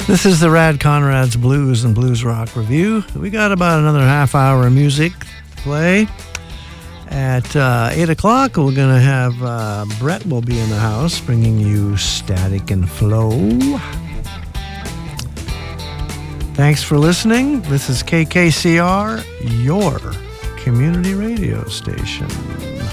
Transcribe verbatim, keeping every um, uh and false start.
This is the Rad Conrad's Blues and Blues Rock Review. We got about another half hour of music to play. At uh, eight o'clock, we're going to have uh, Brett will be in the house bringing you Static and Flow. Thanks for listening. This is K K C R, your community radio station.